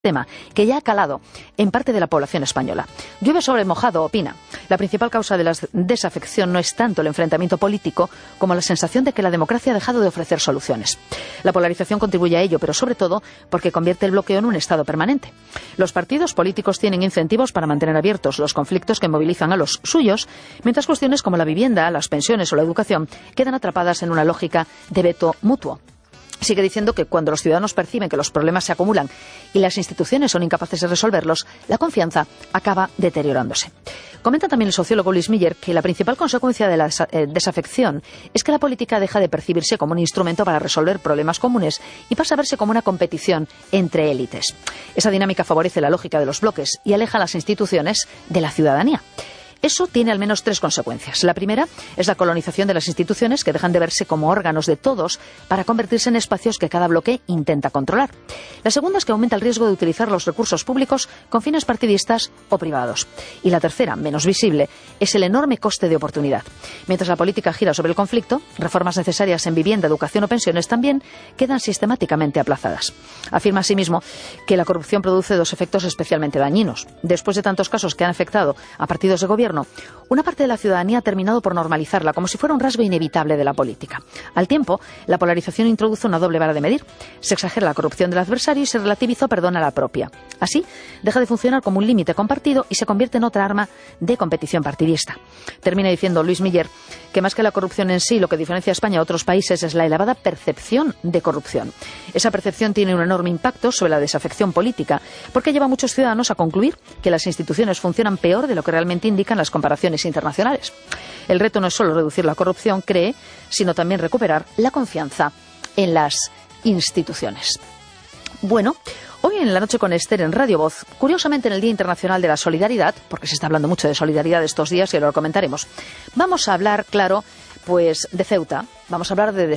tema que ya ha calado en parte de la población española. Llueve sobre mojado, opina. La principal causa de la desafección no es tanto el enfrentamiento político como la sensación de que la democracia ha dejado de ofrecer soluciones. La polarización contribuye a ello, pero sobre todo porque convierte el bloqueo en un estado permanente. Los partidos políticos tienen incentivos para mantener abiertos los conflictos que movilizan a los suyos, mientras cuestiones como la vivienda, las pensiones o la educación quedan atrapadas en una lógica de veto mutuo. Sigue diciendo que cuando los ciudadanos perciben que los problemas se acumulan y las instituciones son incapaces de resolverlos, la confianza acaba deteriorándose. Comenta también el sociólogo Luis Miller que la principal consecuencia de la desafección es que la política deja de percibirse como un instrumento para resolver problemas comunes y pasa a verse como una competición entre élites. Esa dinámica favorece la lógica de los bloques y aleja a las instituciones de la ciudadanía. Eso tiene al menos tres consecuencias. La primera es la colonización de las instituciones, que dejan de verse como órganos de todos para convertirse en espacios que cada bloque intenta controlar. La segunda es que aumenta el riesgo de utilizar los recursos públicos con fines partidistas o privados. Y la tercera, menos visible, es el enorme coste de oportunidad. Mientras la política gira sobre el conflicto, reformas necesarias en vivienda, educación o pensiones también quedan sistemáticamente aplazadas. Afirma asimismo que la corrupción produce dos efectos especialmente dañinos. Después de tantos casos que han afectado a partidos de gobierno, una parte de la ciudadanía ha terminado por normalizarla como si fuera un rasgo inevitable de la política. Al tiempo, la polarización introduce una doble vara de medir. Se exagera la corrupción del adversario y se relativiza a la propia. Así, deja de funcionar como un límite compartido y se convierte en otra arma de competición partidista. Termina diciendo Luis Miller que más que la corrupción en sí, lo que diferencia a España a otros países es la elevada percepción de corrupción. Esa percepción tiene un enorme impacto sobre la desafección política, porque lleva a muchos ciudadanos a concluir que las instituciones funcionan peor de lo que realmente indican las comparaciones internacionales. El reto no es solo reducir la corrupción, cree, sino también recuperar la confianza en las instituciones. Bueno, hoy en La Noche con Esther en Radio Voz, curiosamente en el Día Internacional de la Solidaridad, porque se está hablando mucho de solidaridad estos días y ahora lo comentaremos, vamos a hablar, claro, pues de Ceuta, vamos a hablar de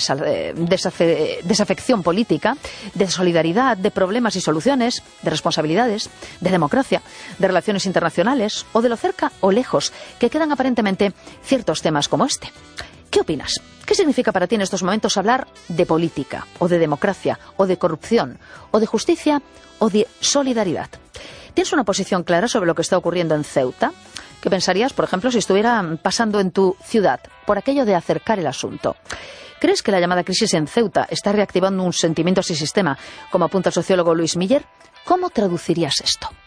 desafección política, de solidaridad, de problemas y soluciones, de responsabilidades, de democracia, de relaciones internacionales o de lo cerca o lejos que quedan aparentemente ciertos temas como este. ¿Qué opinas? ¿Qué significa para ti en estos momentos hablar de política, o de democracia, o de corrupción, o de justicia, o de solidaridad? ¿Tienes una posición clara sobre lo que está ocurriendo en Ceuta? ¿Qué pensarías, por ejemplo, si estuviera pasando en tu ciudad por aquello de acercar el asunto? ¿Crees que la llamada crisis en Ceuta está reactivando un sentimiento antisistema, como apunta el sociólogo Luis Miller? ¿Cómo traducirías esto?